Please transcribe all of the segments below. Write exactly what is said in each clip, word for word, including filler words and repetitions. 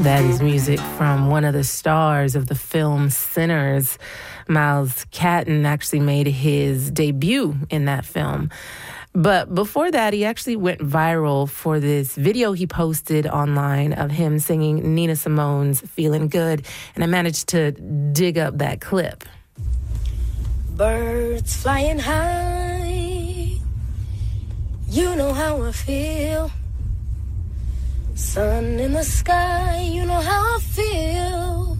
That is music from one of the stars of the film Sinners. Miles Catton actually made his debut in that film. But before that, he actually went viral for this video he posted online of him singing Nina Simone's Feeling Good. And I managed to dig up that clip. Birds flying high, you know how I feel. Sun in the sky, you know how I feel.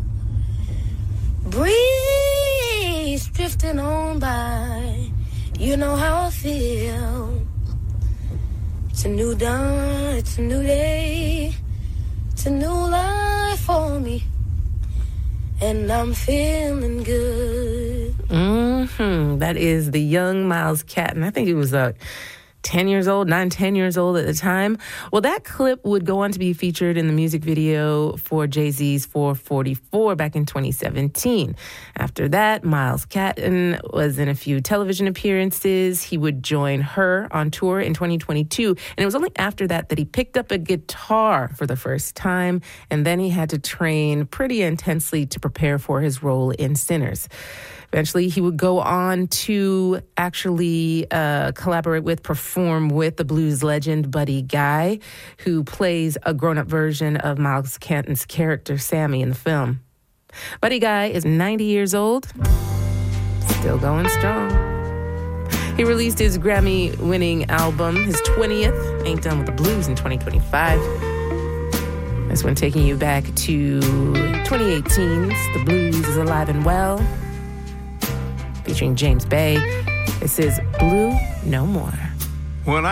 Breeze drifting on by, you know how I feel. It's a new dawn, it's a new day, it's a new life for me, and I'm feeling good. Mm-hmm. That is the young Miles Catton. I think he was uh, ten years old, nine, ten years old at the time. Well, that clip would go on to be featured in the music video for Jay-Z's four forty-four back in twenty seventeen. After that, Miles Catton was in a few television appearances. He would join Her on tour in twenty twenty-two. And it was only after that that he picked up a guitar for the first time. And then he had to train pretty intensely to prepare for his role in Sinners. Eventually, he would go on to actually uh, collaborate with, perform with the blues legend Buddy Guy, who plays a grown-up version of Miles Catton's character Sammy in the film. Buddy Guy is ninety years old, still going strong. He released his Grammy-winning album, his twentieth, Ain't Done with the Blues, in twenty twenty-five. This one taking you back to twenty eighteen's The Blues is Alive and Well, featuring James Bay. This is Blue No More. When I